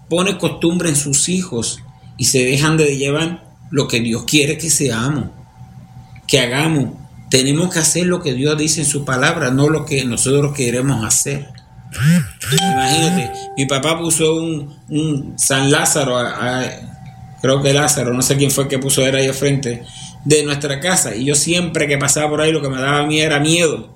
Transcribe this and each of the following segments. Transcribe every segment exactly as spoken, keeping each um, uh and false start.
pone costumbre en sus hijos y se dejan de llevar lo que Dios quiere que seamos, que hagamos. Tenemos que hacer lo que Dios dice en su palabra, no lo que nosotros queremos hacer. Imagínate, mi papá puso un, un San Lázaro, a, a, creo que Lázaro, no sé quién fue que puso, era ahí al frente de nuestra casa, y yo siempre que pasaba por ahí lo que me daba a mí era miedo.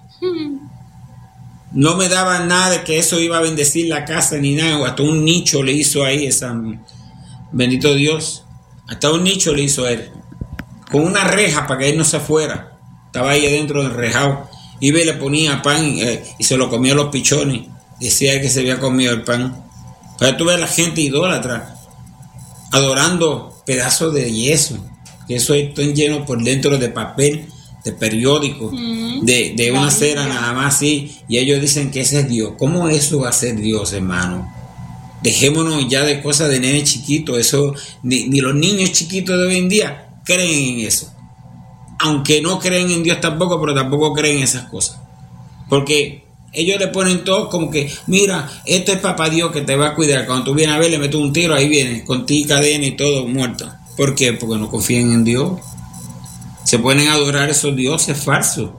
No me daba nada de que eso iba a bendecir la casa ni nada, hasta un nicho le hizo ahí, esa, bendito Dios, hasta un nicho le hizo él, con una reja para que él no se fuera. Estaba ahí adentro del rejado. Iba y le ponía pan eh, y se lo comía a los pichones. Decía que se había comido el pan. Pero tú ves a la gente idólatra adorando pedazos de yeso, que eso están llenos por dentro de papel, de periódico, mm, de, de una cera nada más así. Y ellos dicen que ese es Dios. ¿Cómo eso va a ser Dios, hermano? Dejémonos ya de cosas de nene chiquito. Eso, ni, ni los niños chiquitos de hoy en día creen en eso. Aunque no creen en Dios tampoco, pero tampoco creen en esas cosas. Porque ellos le ponen todo como que, mira, esto es papá Dios que te va a cuidar. Cuando tú vienes a ver, le metes un tiro, ahí viene, con ti cadena y todo muerto. ¿Por qué? Porque no confían en Dios. Se ponen a adorar a esos dioses falsos.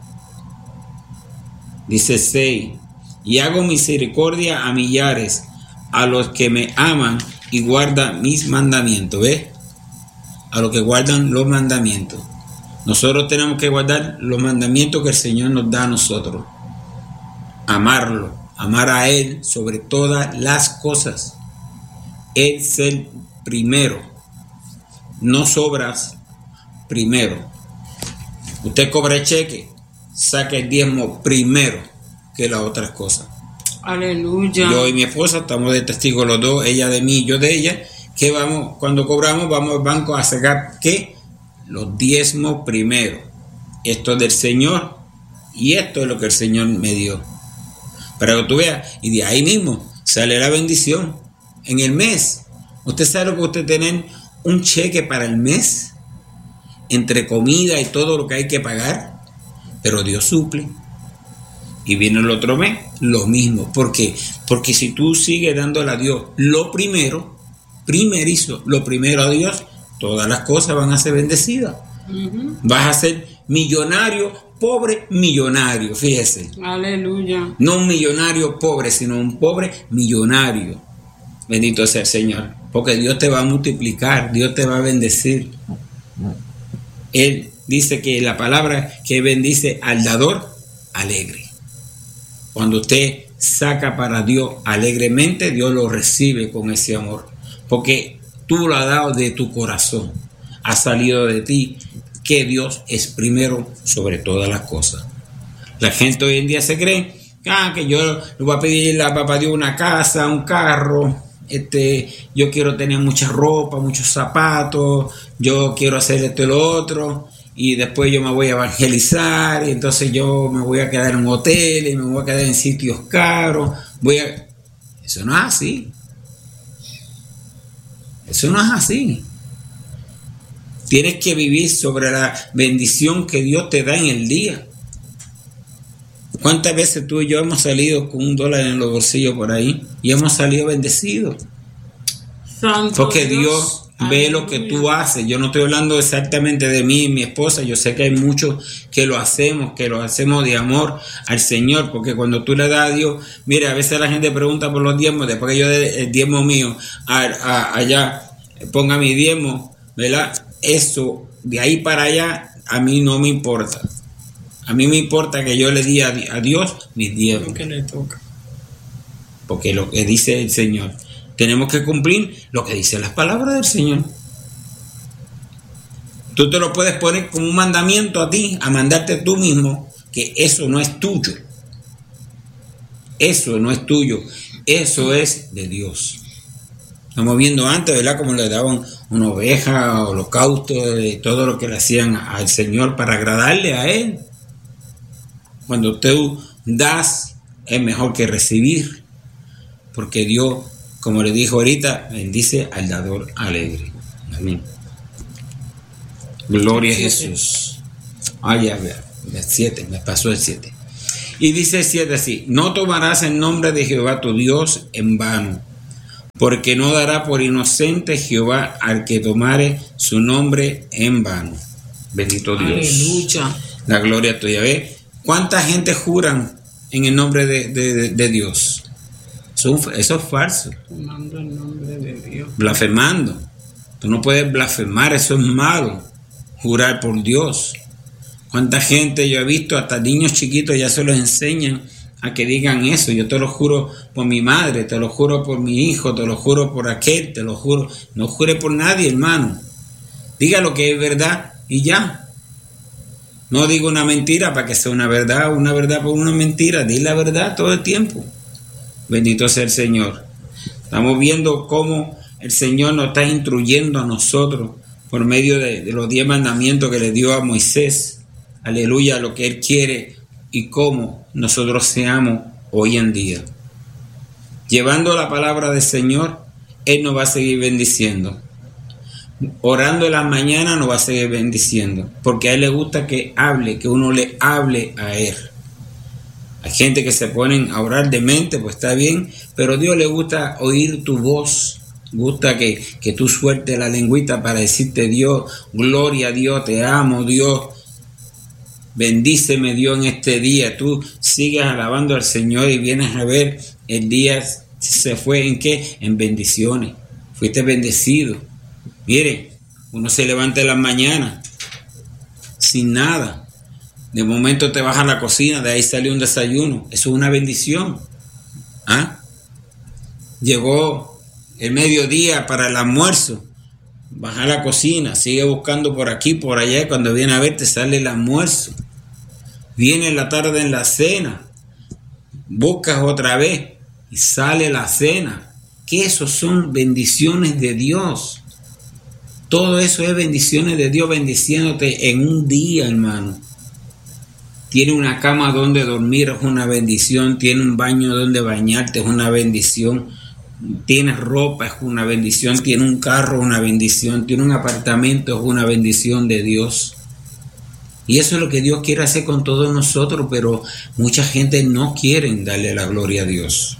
Dice seis. Y hago misericordia a millares, a los que me aman y guardan mis mandamientos. ¿Ves? A los que guardan los mandamientos. Nosotros tenemos que guardar los mandamientos que el Señor nos da a nosotros. Amarlo, amar a Él sobre todas las cosas. Él es el primero. No sobras primero. Usted cobra el cheque, saca el diezmo primero que las otras cosas. Aleluya. Yo y mi esposa estamos de testigos los dos, ella de mí y yo de ella, que vamos, cuando cobramos, vamos al banco a sacar, ¿qué? Los diezmos primero. Esto es del Señor y esto es lo que el Señor me dio. Para que tú veas, y de ahí mismo sale la bendición. En el mes, usted sabe lo que usted tiene, un cheque para el mes, entre comida y todo lo que hay que pagar, pero Dios suple. Y viene el otro mes, lo mismo. ¿Por qué? Porque si tú sigues dándole a Dios lo primero, primerizo, lo primero a Dios, todas las cosas van a ser bendecidas. Uh-huh. Vas a ser millonario, pobre millonario, fíjese. Aleluya. No un millonario pobre, sino un pobre millonario. Bendito sea el Señor. Porque Dios te va a multiplicar, Dios te va a bendecir. Él dice que la palabra que bendice al dador, alegre. Cuando usted saca para Dios alegremente, Dios lo recibe con ese amor. Porque tú lo has dado de tu corazón. Ha salido de ti que Dios es primero sobre todas las cosas. La gente hoy en día se cree ah, que yo le voy a pedirle a papá Dios una casa, un carro, este, yo quiero tener mucha ropa, muchos zapatos, yo quiero hacer esto y lo otro, y después yo me voy a evangelizar, y entonces yo me voy a quedar en hoteles, me voy a quedar en sitios caros, voy a... Eso no es así. Eso no es así. Tienes que vivir sobre la bendición que Dios te da en el día. ¿Cuántas veces tú y yo hemos salido con un dólar en los bolsillos por ahí y hemos salido bendecidos? Santo Porque Dios, Dios ve lo que tú haces. Yo no estoy hablando exactamente de mí y mi esposa. Yo sé que hay muchos que lo hacemos, que lo hacemos de amor al Señor. Porque cuando tú le das a Dios, mira, a veces la gente pregunta por los diezmos. Después que yo dé el diezmo mío a, a, allá, ponga mi diezmo, ¿verdad? Eso, de ahí para allá, a mí no me importa. A mí me importa que yo le diga a Dios mis diezmos. Lo que le toca. Porque lo que dice el Señor, tenemos que cumplir lo que dice las palabras del Señor. Tú te lo puedes poner como un mandamiento a ti, a mandarte tú mismo, que eso no es tuyo. Eso no es tuyo. Eso es de Dios. Estamos viendo antes, ¿verdad? Como le daban una oveja, holocausto, y todo lo que le hacían al Señor para agradarle a Él. Cuando tú das, es mejor que recibir. Porque Dios, como le dijo ahorita, bendice al dador alegre. Amén. Gloria a Jesús. Ay, a ver, el siete, me pasó el siete. Y dice el siete así: no tomarás el nombre de Jehová tu Dios en vano, porque no dará por inocente Jehová al que tomare su nombre en vano. Bendito Dios. Aleluya. La gloria tuya. ¿Ve? ¿Cuánta gente juran en el nombre de, de, de Dios? Eso, eso es falso. Tomando el nombre de Dios. Blasfemando. Tú no puedes blasfemar, eso es malo. Jurar por Dios. ¿Cuánta gente yo he visto, hasta niños chiquitos ya se los enseñan a que digan eso? Yo te lo juro por mi madre, te lo juro por mi hijo, te lo juro por aquel, te lo juro. No jure por nadie, hermano. Diga lo que es verdad y ya. No diga una mentira para que sea una verdad, una verdad por una mentira. Di la verdad todo el tiempo. Bendito sea el Señor. Estamos viendo cómo el Señor nos está instruyendo a nosotros por medio de, de los diez mandamientos que le dio a Moisés. Aleluya, lo que Él quiere y cómo nosotros seamos hoy en día. Llevando la palabra del Señor, Él nos va a seguir bendiciendo. Orando en la mañana nos va a seguir bendiciendo, porque a Él le gusta que hable, que uno le hable a Él. Hay gente que se ponen a orar de mente, pues está bien, pero a Dios le gusta oír tu voz. Gusta que, que tú sueltes la lengüita para decirte: Dios, gloria a Dios, te amo, Dios. Bendíceme, Dios, en este día. Tú sigues alabando al Señor y vienes a ver el día se fue en qué, en bendiciones. Fuiste bendecido. Mire, uno se levanta en las mañanas sin nada. De momento te vas a la cocina, de ahí salió un desayuno. Eso es una bendición. ¿Ah? Llegó el mediodía para el almuerzo. Vas a la cocina, sigue buscando por aquí, por allá, y cuando viene a ver te sale el almuerzo. Viene la tarde en la cena, buscas otra vez y sale la cena. Que eso son bendiciones de Dios. Todo eso es bendiciones de Dios bendiciéndote en un día, hermano. Tiene una cama donde dormir, es una bendición. Tiene un baño donde bañarte, es una bendición. Tienes ropa, es una bendición. Tiene un carro, es una bendición. Tiene un apartamento, es una bendición de Dios. Y eso es lo que Dios quiere hacer con todos nosotros, pero mucha gente no quiere darle la gloria a Dios.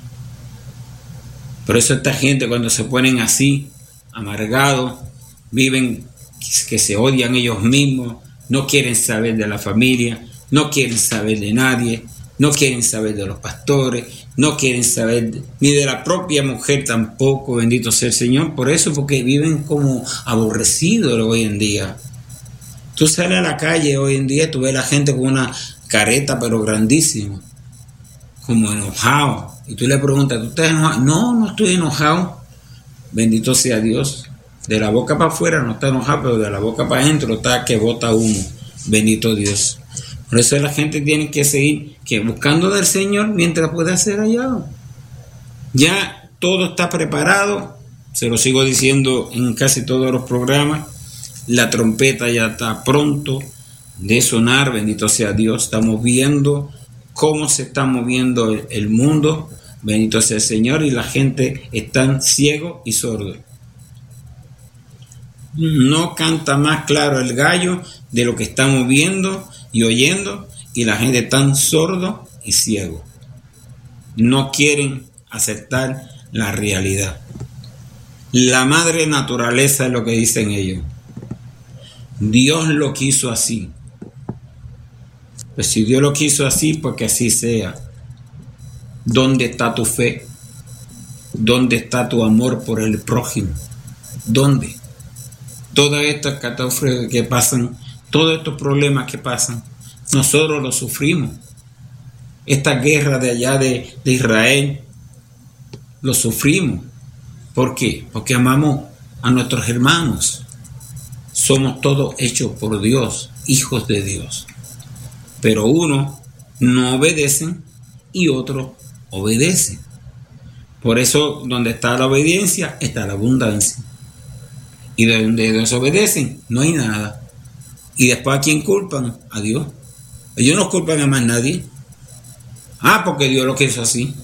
Por eso esta gente, cuando se ponen así, amargados, viven que se odian ellos mismos, no quieren saber de la familia, no quieren saber de nadie, no quieren saber de los pastores, no quieren saber ni de la propia mujer tampoco, bendito sea el Señor. Por eso, porque viven como aborrecidos hoy en día. Tú sales a la calle hoy en día, tú ves a la gente con una careta pero grandísima, como enojado, y tú le preguntas: ¿tú estás enojado? No, no estoy enojado. Bendito sea Dios. De la boca para afuera no está enojado, pero de la boca para adentro está que bota humo. Bendito Dios. Por eso la gente tiene que seguir que buscando del Señor mientras pueda ser hallado. Ya todo está preparado, se lo sigo diciendo en casi todos los programas. La trompeta ya está pronto de sonar, bendito sea Dios. Estamos viendo cómo se está moviendo el, el mundo, bendito sea el Señor, y la gente está ciego y sordo. No canta más claro el gallo de lo que estamos viendo y oyendo, y la gente está sordo y ciego. No quieren aceptar la realidad. La madre naturaleza es lo que dicen ellos. Dios lo quiso así. Pues si Dios lo quiso así, pues que así sea. ¿Dónde está tu fe? ¿Dónde está tu amor por el prójimo? ¿Dónde? Todas estas catástrofes que pasan, todos estos problemas que pasan, nosotros los sufrimos. Esta guerra de allá de, de Israel, lo sufrimos. ¿Por qué? Porque amamos a nuestros hermanos. Somos todos hechos por Dios, hijos de Dios. Pero unos no obedecen y otros obedecen. Por eso, donde está la obediencia, está la abundancia. Y de donde desobedecen, no hay nada. Y después, ¿a quién culpan? A Dios. Ellos no culpan a más nadie. Ah, porque Dios lo quiso así.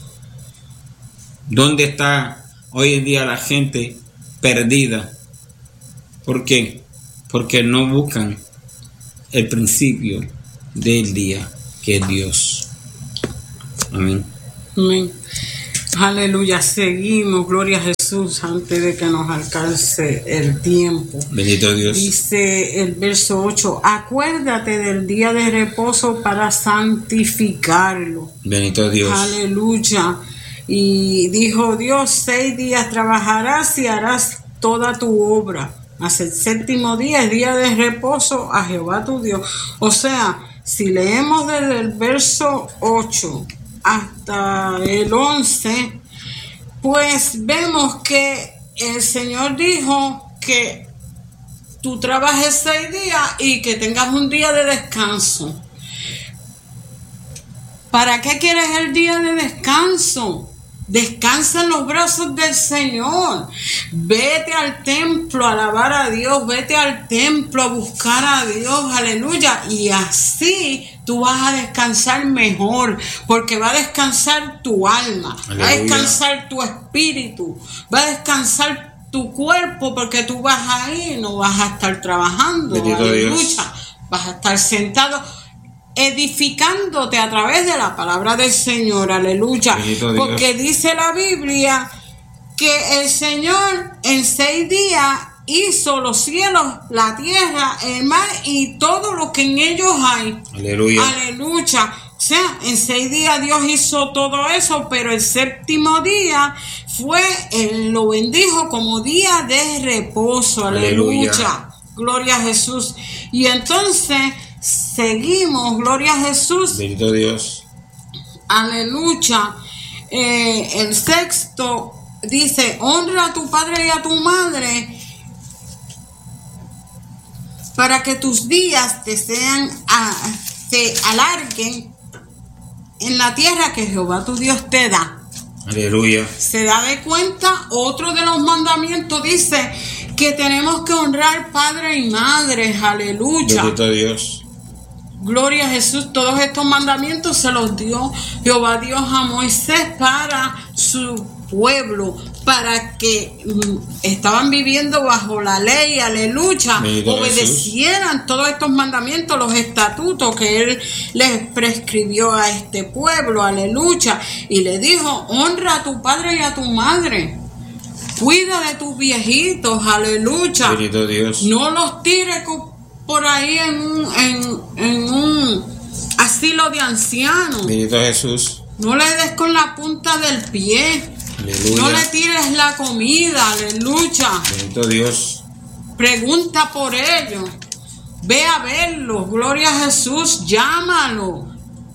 ¿Dónde está hoy en día la gente perdida? ¿Por qué? Porque no buscan el principio del día, que es Dios. Amén. Amén. Aleluya, seguimos, gloria a Jesús, antes de que nos alcance el tiempo. Bendito Dios. Dice el verso ocho, acuérdate del día de reposo para santificarlo. Bendito Dios. Aleluya. Y dijo Dios, seis días trabajarás y harás toda tu obra. Mas el séptimo día es día de reposo a Jehová tu Dios. O sea, si leemos desde el verso ocho hasta el once, pues vemos que el Señor dijo que tú trabajes seis días y que tengas un día de descanso. ¿Para qué quieres el día de descanso? Descansa en los brazos del Señor. Vete al templo a alabar a Dios. Vete al templo a buscar a Dios. Aleluya. Y así tú vas a descansar mejor. Porque va a descansar tu alma. Aleluya. Va a descansar tu espíritu. Va a descansar tu cuerpo. Porque tú vas ahí, no vas a estar trabajando. Bendito Aleluya. Dios. Vas a estar sentado, edificándote a través de la palabra del Señor, aleluya, porque dice la Biblia que el Señor en seis días hizo los cielos, la tierra, el mar y todo lo que en ellos hay, aleluya, aleluya. O sea, en seis días Dios hizo todo eso, pero el séptimo día fue, Él lo bendijo como día de reposo, aleluya, aleluya. Gloria a Jesús. Y entonces seguimos, gloria a Jesús. Bendito Dios. Aleluya. Eh, el sexto dice, honra a tu padre y a tu madre para que tus días te sean, a, te alarguen en la tierra que Jehová tu Dios te da. Aleluya. Se da de cuenta, otro de los mandamientos dice que tenemos que honrar padre y madre. Aleluya. Bendito Dios. Gloria a Jesús. Todos estos mandamientos se los dio Jehová Dios a Moisés para su pueblo, para que mm, estaban viviendo bajo la ley, aleluya, Bendito obedecieran Jesús. Todos estos mandamientos, los estatutos que Él les prescribió a este pueblo, aleluya, y le dijo, honra a tu padre y a tu madre. Cuida de tus viejitos, aleluya. Bendito Dios. No los tires por ahí en un, en, en un asilo de ancianos. Bendito Jesús. No le des con la punta del pie. Aleluya. No le tires la comida, aleluya. Bendito Dios. Pregunta por ellos. Ve a verlos, gloria a Jesús, llámalo.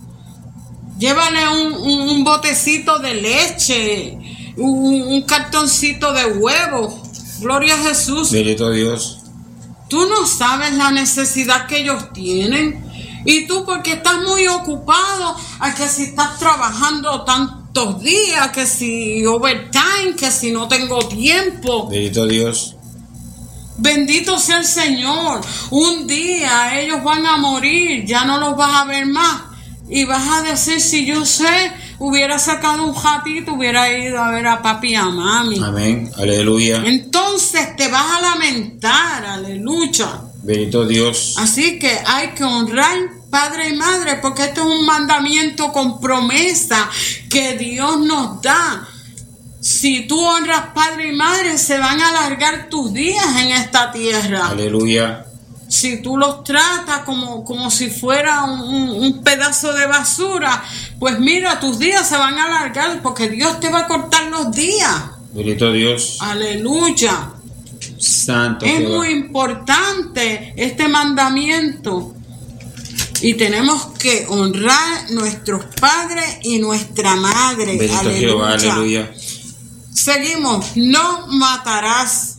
Llévale un, un, un botecito de leche, un, un cartoncito de huevo, gloria a Jesús. Bendito Dios. Tú no sabes la necesidad que ellos tienen. Y tú porque estás muy ocupado, a que si estás trabajando tantos días, que si overtime, que si no tengo tiempo. Bendito Dios. Bendito sea el Señor. Un día ellos van a morir, ya no los vas a ver más. Y vas a decir, si yo sé, hubiera sacado un ratito, hubiera ido a ver a papi y a mami. Amén. Aleluya. Entonces te vas a lamentar, aleluya. Bendito Dios. Así que hay que honrar padre y madre, porque esto es un mandamiento con promesa que Dios nos da. Si tú honras padre y madre, se van a alargar tus días en esta tierra. Aleluya. Si tú los tratas como, como si fuera un, un pedazo de basura, pues mira, tus días se van a alargar porque Dios te va a cortar los días. Bendito Dios. Aleluya. Santo Es Jehová. muy importante este mandamiento. Y tenemos que honrar nuestros padres y nuestra madre. Bendito Aleluya. Jehová, aleluya. Seguimos, no matarás.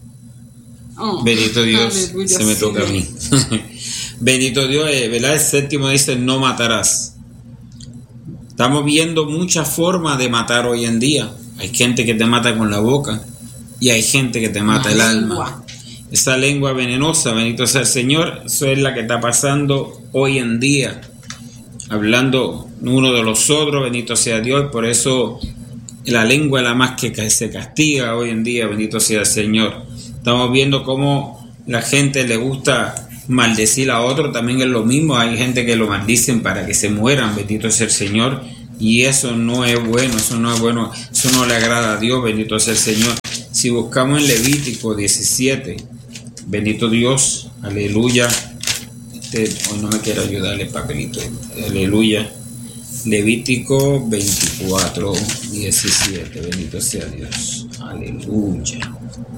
Oh, Bendito Dios, aleluya, se me toca a sí. mí. Bendito Dios, eh, ¿verdad? El séptimo dice, no matarás. Estamos viendo muchas formas de matar hoy en día. Hay gente que te mata con la boca y hay gente que te mata La el lengua. alma. Esa lengua venenosa, bendito sea el Señor, eso es la que está pasando hoy en día. Hablando uno de los otros, bendito sea Dios, por eso la lengua es la más que se castiga hoy en día, bendito sea el Señor. Estamos viendo cómo la gente le gusta maldecir a otro, también es lo mismo, hay gente que lo maldicen para que se mueran, bendito sea el Señor. Y eso no es bueno, eso no es bueno, eso no le agrada a Dios, bendito sea el Señor. Si buscamos en Levítico diecisiete, bendito Dios, aleluya. Este, hoy no me quiero ayudar el papelito, aleluya. Levítico veinticuatro, diecisiete, bendito sea Dios, aleluya.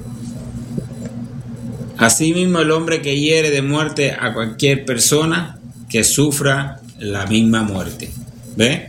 Asimismo, el hombre que hiere de muerte a cualquier persona, que sufra la misma muerte. ¿Ve?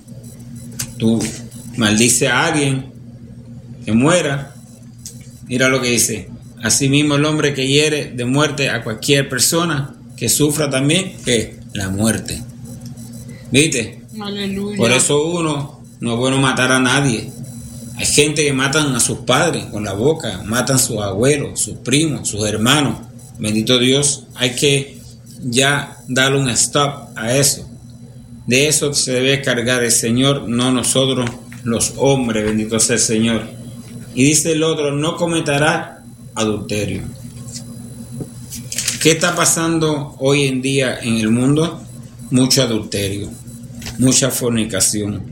Tú maldice a alguien que muera. Mira lo que dice. Asimismo, el hombre que hiere de muerte a cualquier persona, que sufra también ¿qué? La muerte. ¿Viste? Aleluya. Por eso uno no es bueno matar a nadie. Hay gente que matan a sus padres con la boca, matan a sus abuelos, sus primos, sus hermanos. Bendito Dios, hay que ya darle un stop a eso. De eso se debe cargar el Señor, no nosotros los hombres, bendito sea el Señor. Y dice el otro, no cometerá adulterio. ¿Qué está pasando hoy en día en el mundo? Mucho adulterio, mucha fornicación.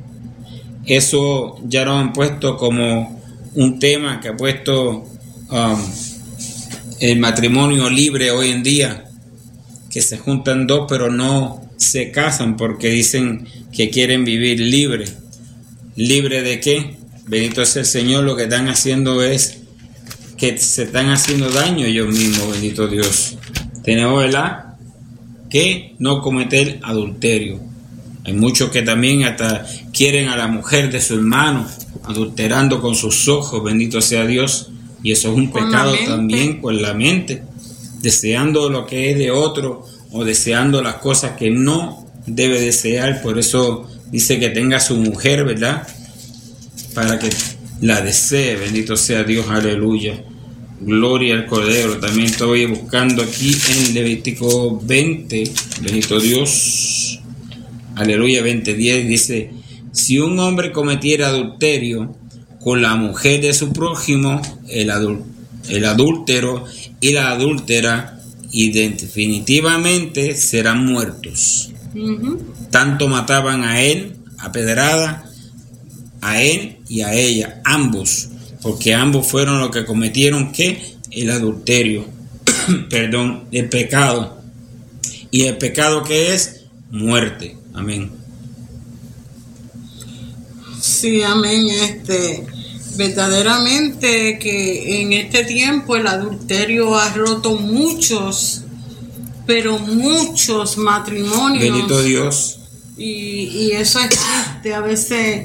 Eso ya lo han puesto como un tema que ha puesto um, el matrimonio libre hoy en día, que se juntan dos pero no se casan porque dicen que quieren vivir libre. ¿Libre de qué? Bendito sea el Señor, lo que están haciendo es que se están haciendo daño ellos mismos, bendito Dios. Tenemos, ¿verdad?, que no cometer adulterio. Hay muchos que también hasta quieren a la mujer de su hermano, adulterando con sus ojos, bendito sea Dios. Y eso es un pecado también con la mente, deseando lo que es de otro o deseando las cosas que no debe desear. Por eso dice que tenga a su mujer, ¿verdad?, para que la desee, bendito sea Dios, aleluya. Gloria al Cordero. También estoy buscando aquí en Levítico veinte, bendito Dios, aleluya, veinte diez, dice: si un hombre cometiera adulterio con la mujer de su prójimo, el, adul el adúltero y la adúltera, y definitivamente serán muertos. Uh-huh. Tanto mataban a él, a pedrada, a él y a ella, ambos, porque ambos fueron los que cometieron ¿qué? El adulterio, perdón, el pecado. Y el pecado ¿qué es? Muerte. Amén. Sí, amén. Este, verdaderamente que en este tiempo el adulterio ha roto muchos, pero muchos matrimonios. Bendito Dios. Y, y eso es triste. A veces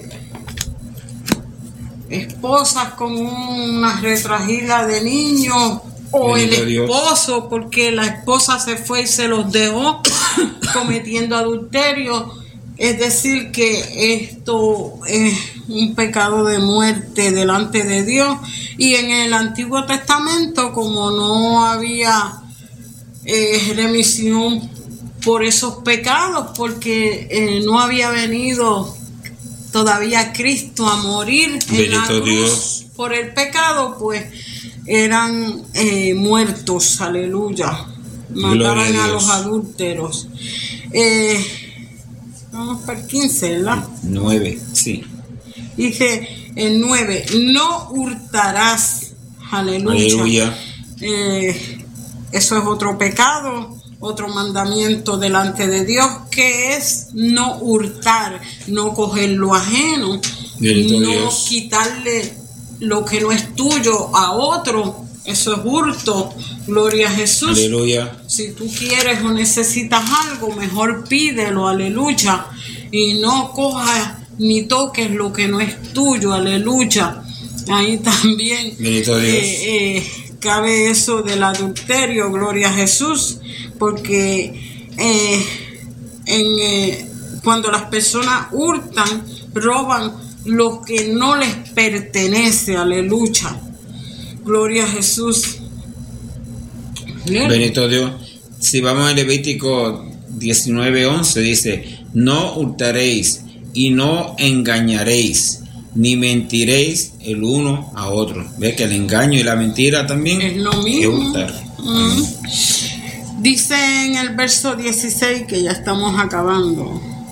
esposas con una retragila de niños, o bendito el esposo, Dios, porque la esposa se fue y se los dejó cometiendo adulterio. Es decir, que esto es un pecado de muerte delante de Dios. Y en el Antiguo Testamento, como no había eh, remisión por esos pecados, porque eh, no había venido todavía Cristo a morir en la cruz Dios. Por el pecado, pues eran eh, muertos, aleluya. Mataban a, a los adúlteros. Eh, vamos para el quince, ¿verdad? nueve, sí. Dice el nueve, no hurtarás, aleluya. Aleluya. Eh, eso es otro pecado, otro mandamiento delante de Dios, que es no hurtar, no coger lo ajeno, Bendito no Dios. Quitarle lo que no es tuyo a otro. Eso es hurto. Gloria a Jesús. Aleluya. Si tú quieres o necesitas algo, mejor pídelo, aleluya. Y no cojas ni toques lo que no es tuyo, aleluya. Ahí también Bendito Dios. Eh, eh, cabe eso del adulterio, gloria a Jesús, porque eh, en, eh, cuando las personas hurtan, roban lo que no les pertenece, aleluya. Gloria a Jesús. Bien. Bendito Dios. Si vamos a Levítico diecinueve once, dice: no hurtaréis y no engañaréis, ni mentiréis el uno a otro. ¿Ves que el engaño y la mentira también es lo mismo? Es hurtar. Mm. Dice en el verso dieciséis, que ya estamos acabando.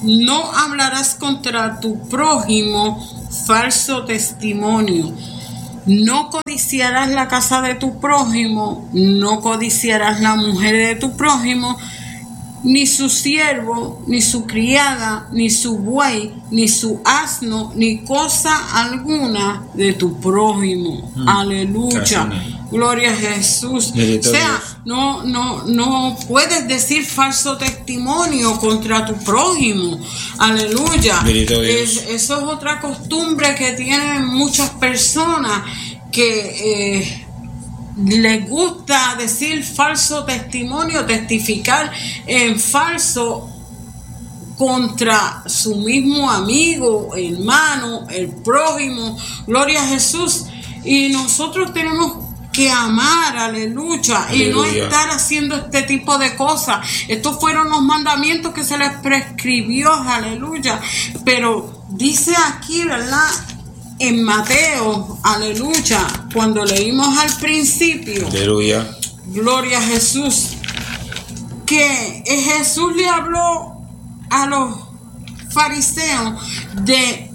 No hablarás contra tu prójimo falso testimonio. No codiciarás la casa de tu prójimo, no codiciarás la mujer de tu prójimo, ni su siervo, ni su criada, ni su buey, ni su asno, ni cosa alguna de tu prójimo. Mm, Aleluya. Gloria a Jesús. O sea, no, no, no puedes decir falso testimonio contra tu prójimo. Aleluya. Es, eso es otra costumbre que tienen muchas personas que eh, les gusta decir falso testimonio, testificar en falso contra su mismo amigo, hermano, el prójimo. Gloria a Jesús. Y nosotros tenemos que amar, aleluya, aleluya, y no estar haciendo este tipo de cosas. Estos fueron los mandamientos que se les prescribió, aleluya. Pero dice aquí, ¿verdad? En Mateo, aleluya, cuando leímos al principio, aleluya, gloria a Jesús, que Jesús le habló a los fariseos de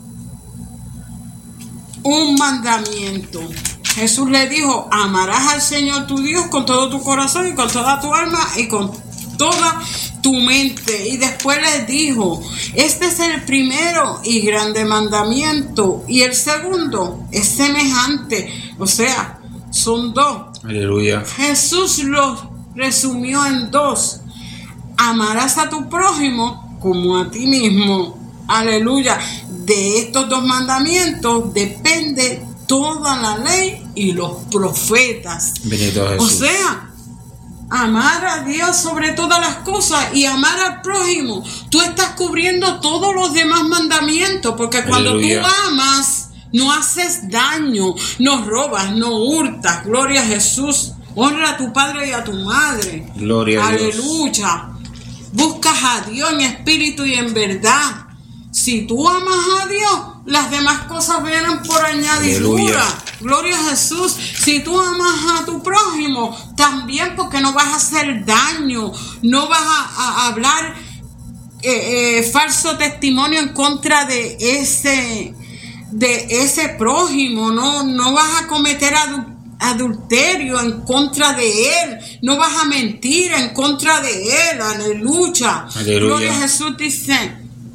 un mandamiento. Jesús le dijo: amarás al Señor tu Dios con todo tu corazón y con toda tu alma y con toda tu mente. Y después les dijo: este es el primero y grande mandamiento, y el segundo es semejante. O sea, son dos. Aleluya. Jesús los resumió en dos: amarás a tu prójimo como a ti mismo. Aleluya. De estos dos mandamientos depende toda la ley y los profetas. Bendito Jesús. O sea, amar a Dios sobre todas las cosas y amar al prójimo. Tú estás cubriendo todos los demás mandamientos, porque cuando Aleluya. Tú amas, no haces daño, no robas, no hurtas. Gloria a Jesús. Honra a tu padre y a tu madre. Gloria a Dios. Aleluya. Buscas a Dios en espíritu y en verdad. Si tú amas a Dios, las demás cosas vienen por añadidura. Aleluya. Gloria a Jesús. Si tú amas a tu prójimo, también, porque no vas a hacer daño, no vas a, a hablar eh, eh, falso testimonio en contra de ese, de ese prójimo, no, no vas a cometer adulterio. adulterio en contra de él, no vas a mentir en contra de él. Aleluya. Aleluya. Gloria a Jesús. Dice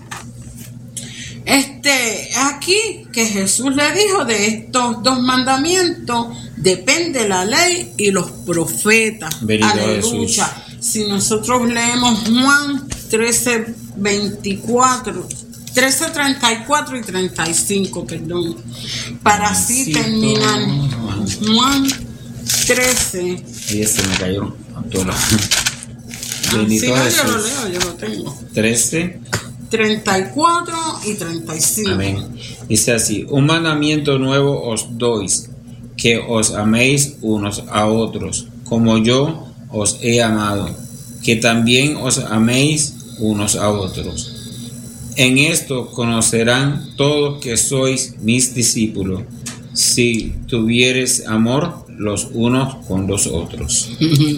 este aquí que Jesús le dijo: de estos dos mandamientos depende la ley y los profetas. Bendito Aleluya. Jesús. Si nosotros leemos Juan trece veinticuatro, trece treinta y cuatro y treinta y cinco, perdón, para así terminar. Juan trece. Ahí se me cayó. Bendito ah, sí, Jesús. Yo lo leo, yo lo tengo. trece. treinta y cuatro y treinta y cinco. Amén. Dice así: un mandamiento nuevo os doy, que os améis unos a otros, como yo os he amado, que también os améis unos a otros. En esto conocerán todos que sois mis discípulos, si tuviereis amor los unos con los otros.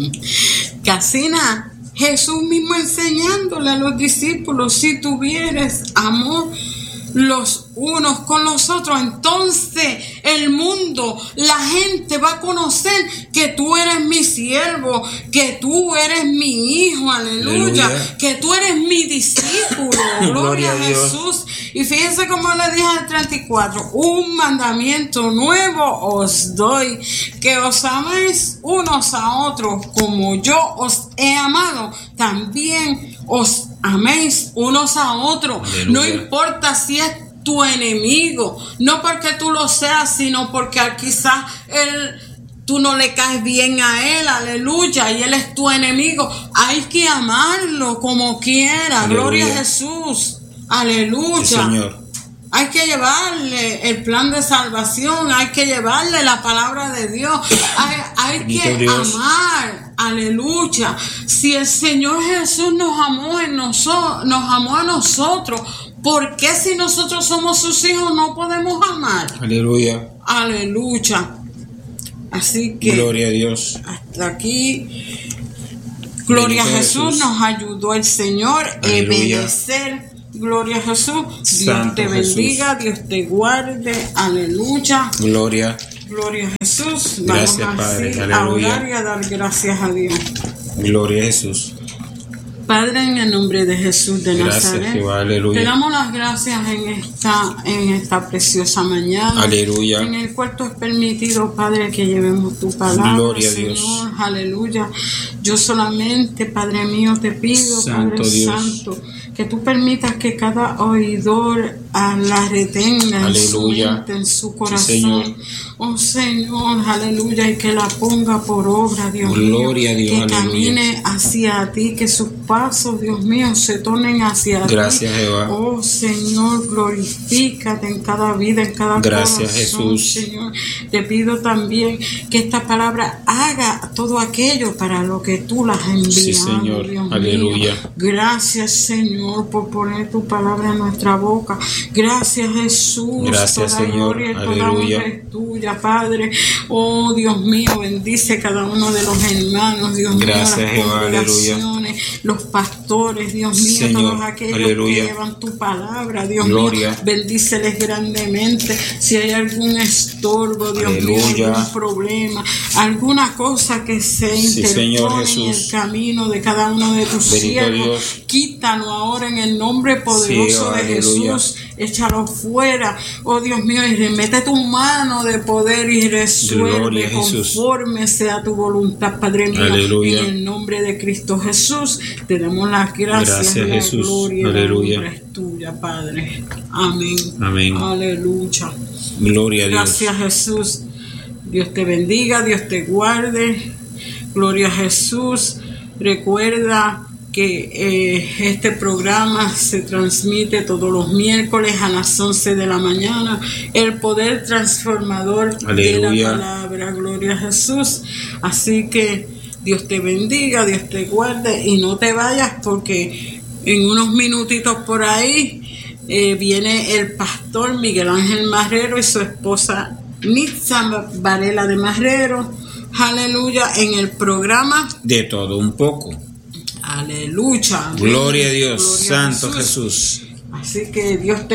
Casina, Jesús mismo enseñándole a los discípulos: si tuvieres amor los unos con los otros, entonces el mundo, la gente va a conocer que tú eres mi siervo, que tú eres mi hijo, aleluya, aleluya. Que tú eres mi discípulo. Gloria a Jesús. Y fíjense cómo le dije al treinta y cuatro: un mandamiento nuevo os doy, que os améis unos a otros, como yo os he amado, también os améis unos a otros. Aleluya. No importa si es tu enemigo, no porque tú lo seas, sino porque quizás él, tú no le caes bien a él, aleluya, y él es tu enemigo. Hay que amarlo como quiera. Aleluya. Gloria a Jesús, aleluya. Sí, Señor. Hay que llevarle el plan de salvación, hay que llevarle la palabra de Dios, hay, hay que Dios. amar, aleluya. Si el Señor Jesús nos amó en nosotros, nos amó a nosotros, ¿por qué si nosotros somos sus hijos no podemos amar? Aleluya. Aleluya. Así que gloria a Dios. Hasta aquí Gloria Bendito a Jesús, Jesús. Nos ayudó el Señor a Aleluya. obedecer. Gloria a Jesús. Dios Santo te bendiga, Jesús. Dios te guarde. Aleluya. Gloria. Gloria a Jesús. Gracias, Vamos Padre. así a Aleluya. orar y a dar gracias a Dios. Gloria a Jesús. Padre, en el nombre de Jesús de Gracias, Nazaret, Jehová. Aleluya. te damos las gracias en esta, en esta preciosa mañana, Aleluya. en el cual tú has permitido, Padre, que llevemos tu palabra, Gloria a Señor, Dios. aleluya. Yo solamente, Padre mío, te pido, Santo Padre Dios. Santo, que tú permitas que cada oidor ah, la retenga en su Aleluya. mente, en su Sí, corazón. Señor. Oh Señor, aleluya, y que la ponga por obra, Dios Gloria a mío, Dios, que aleluya. camine hacia ti, que sus pasos, Dios mío, se tornen hacia Gracias, ti. Jehová. Oh Señor, glorifícate en cada vida, en cada Gracias, corazón, Jesús. Señor. Te pido también que esta palabra haga todo aquello para lo que tú las has enviado, Sí, Señor. Dios mío. Aleluya. Gracias, Señor, por poner tu palabra en nuestra boca. Gracias, Jesús. Gracias, Toda Señor. gloria y toda Aleluya. honra es tuya, Padre. Oh, Dios mío, bendice cada uno de los hermanos, Dios Gracias, mío, las Jehová. congregaciones, los pastores, Dios mío, Señor. todos aquellos Aleluya. que llevan tu palabra, Dios Gloria. mío, bendíceles grandemente. Si hay algún estorbo, Dios mío, Aleluya. algún problema, alguna cosa que se Sí, Señor interpone en Jesús. el camino de cada uno de tus Bendito siervos, Dios. quítalo ahora en el nombre poderoso Sí, de aleluya. Jesús. Échalo fuera, oh Dios mío, y remete tu mano de poder y resuelve Gloria a Jesús. conforme sea tu voluntad, Padre mío. Aleluya. En el nombre de Cristo Jesús, te damos las gracias. Gracias, la Jesús. gloria y la Aleluya. honra es tuya, Padre. Amén. Amén. Aleluya. Gloria a Dios. Gracias, Jesús. Dios te bendiga, Dios te guarde. Gloria a Jesús. Recuerda que eh, este programa se transmite todos los miércoles a las once de la mañana. El poder transformador Aleluya. de la palabra. Gloria a Jesús. Así que Dios te bendiga, Dios te guarde y no te vayas porque en unos minutitos por ahí eh, viene el pastor Miguel Ángel Marrero y su esposa Nitza Varela de Marrero. Aleluya, en el programa De todo un poco. Aleluya. Gloria a Dios. Gloria a Santo Jesús. Así que Dios te